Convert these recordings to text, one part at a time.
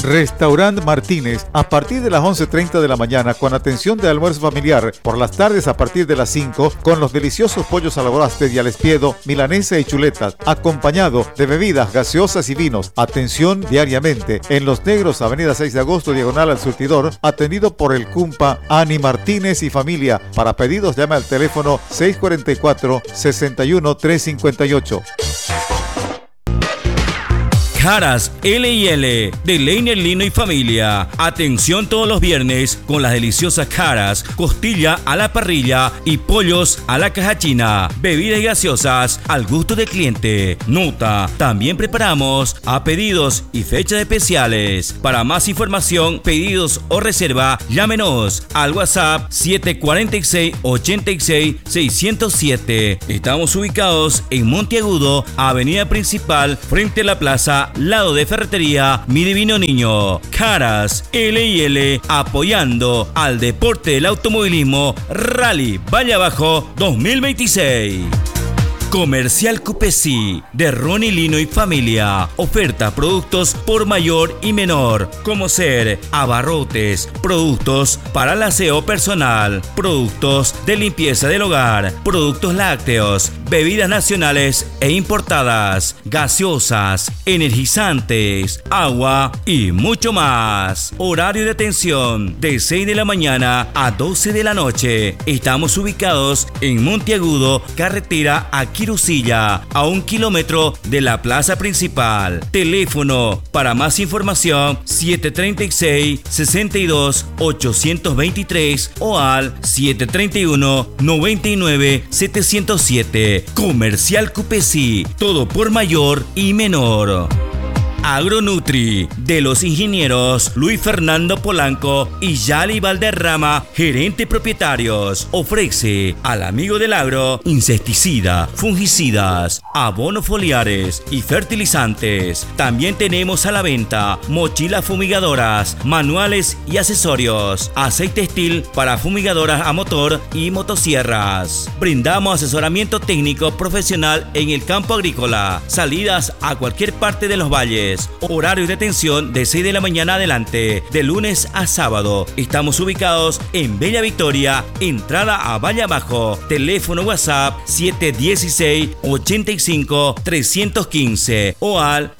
Restaurant Martínez, a partir de las 11:30 de la mañana con atención de almuerzo familiar, por las tardes a partir de las 5 con los deliciosos pollos a la brasted y al espiedo, milanesa y chuletas, acompañado de bebidas gaseosas y vinos. Atención diariamente en Los Negros, avenida 6 de agosto, diagonal al surtidor, atendido por el Cumpa Ani Martínez y familia. Para pedidos llame al teléfono 644-61358. Caras L&L de Leiner Lino y Familia. Atención todos los viernes con las deliciosas caras, costilla a la parrilla y pollos a la caja china. Bebidas gaseosas al gusto del cliente. Nota, también preparamos a pedidos y fechas especiales. Para más información, pedidos o reserva, llámenos al WhatsApp 746-86-607. Estamos ubicados en Monteagudo, avenida principal, frente a la plaza, lado de ferretería Mi Divino Niño. Caras L&L apoyando al deporte del automovilismo Rally Valle Abajo 2026. Comercial Cupesi de Ronnie Lino y Familia. Oferta productos por mayor y menor, como ser abarrotes, productos para el aseo personal, productos de limpieza del hogar, productos lácteos, bebidas nacionales e importadas, gaseosas, energizantes, agua y mucho más. Horario de atención de 6 de la mañana a 12 de la noche. Estamos ubicados en Monteagudo, carretera a Quirusilla, a 1 kilómetro de la plaza principal. Teléfono para más información 736-62-823 o al 731-99-707. Comercial Cupesi, todo por mayor y menor. Agronutri, de los ingenieros Luis Fernando Polanco y Yali Valderrama, gerente propietarios, ofrece al amigo del agro insecticida, fungicidas, abonos foliares y fertilizantes. También tenemos a la venta mochilas fumigadoras, manuales y accesorios, aceite Estil para fumigadoras a motor y motosierras. Brindamos asesoramiento técnico profesional en el campo agrícola, salidas a cualquier parte de los valles. Horarios de atención de 6 de la mañana adelante, de lunes a sábado. Estamos ubicados en Bella Victoria, entrada a Valle Abajo. Teléfono WhatsApp 716-85-315 o al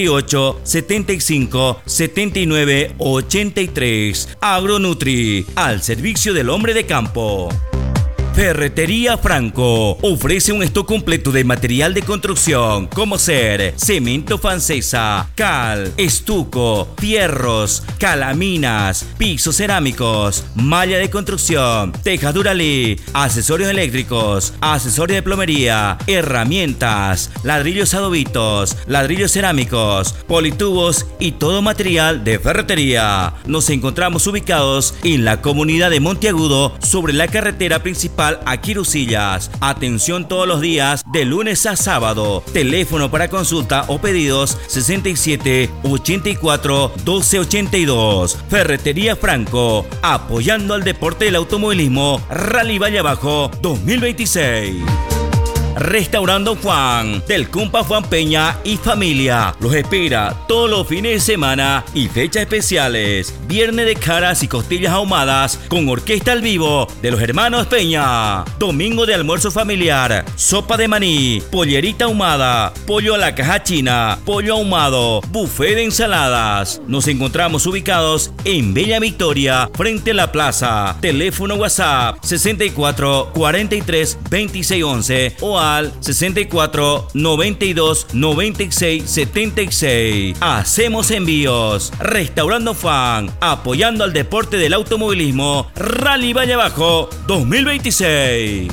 68-75-79-83. Agronutri, al servicio del hombre de campo. Ferretería Franco ofrece un stock completo de material de construcción como ser cemento francesa, cal, estuco, fierros, calaminas, pisos cerámicos, malla de construcción, tejas Duralí, accesorios eléctricos, accesorios de plomería, herramientas, ladrillos adobitos, ladrillos cerámicos, politubos y todo material de ferretería. Nos encontramos ubicados en la comunidad de Monteagudo, sobre la carretera principal a Quirusillas. Atención todos los días de lunes a sábado. Teléfono para consulta o pedidos 67 84 12 82. Ferretería Franco, apoyando al deporte del automovilismo Rally Valle Abajo 2026. Restaurando Juan, del Cumpa Juan Peña y Familia. Los espera todos los fines de semana y fechas especiales. Viernes de caras y costillas ahumadas con orquesta al vivo de los hermanos Peña. Domingo de almuerzo familiar, sopa de maní, pollerita ahumada, pollo a la caja china, pollo ahumado, buffet de ensaladas. Nos encontramos ubicados en Bella Victoria, frente a la plaza. Teléfono WhatsApp 64 43 26 11 o al 64 92 96 76. Hacemos envíos. Restaurando Fan, apoyando al deporte del automovilismo Rally Valle Abajo 2026.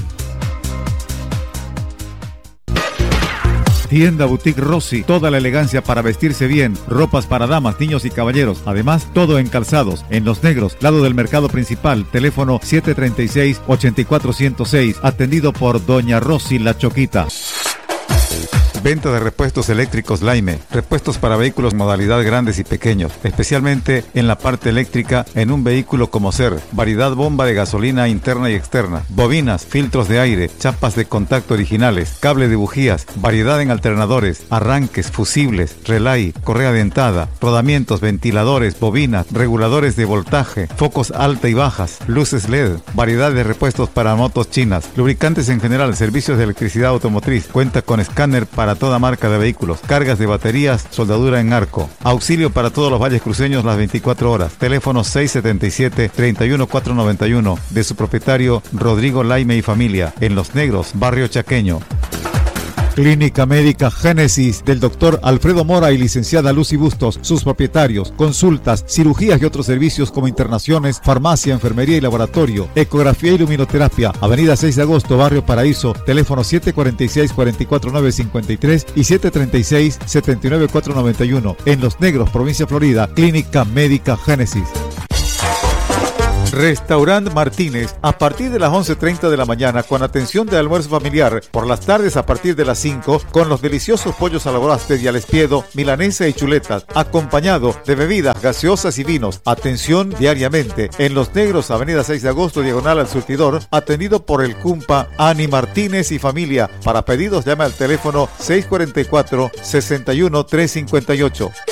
Tienda Boutique Rossi, toda la elegancia para vestirse bien, ropas para damas, niños y caballeros. Además, todo en calzados. En Los Negros, lado del mercado principal, teléfono 736-8406, atendido por Doña Rossi La Choquita. Venta de repuestos eléctricos Laime. Repuestos para vehículos modalidad grandes y pequeños, especialmente en la parte eléctrica en un vehículo como ser. Variedad bomba de gasolina interna y externa. Bobinas, filtros de aire, chapas de contacto originales, cable de bujías, variedad en alternadores, arranques, fusibles, relay, correa dentada, rodamientos, ventiladores, bobinas, reguladores de voltaje, focos alta y bajas, luces LED, variedad de repuestos para motos chinas, lubricantes en general, servicios de electricidad automotriz, cuenta con escáner para toda marca de vehículos, cargas de baterías, soldadura en arco, auxilio para todos los valles cruceños las 24 horas, teléfono 677-31491 de su propietario Rodrigo Laime y familia, en Los Negros, barrio Chaqueño. Clínica Médica Génesis del doctor Alfredo Mora y licenciada Lucy Bustos, sus propietarios, consultas, cirugías y otros servicios como internaciones, farmacia, enfermería y laboratorio, ecografía y luminoterapia, avenida 6 de agosto, barrio Paraíso, teléfono 746-44953 y 736-79491, en Los Negros, provincia Florida, Clínica Médica Génesis. Restaurant Martínez, a partir de las 11:30 de la mañana, con atención de almuerzo familiar, por las tardes a partir de las 5, con los deliciosos pollos a la brástega y al espiedo, milanesa y chuletas, acompañado de bebidas gaseosas y vinos. Atención diariamente, en Los Negros, avenida 6 de agosto, diagonal al surtidor, atendido por el Cumpa Ani Martínez y familia. Para pedidos llame al teléfono 644-61358.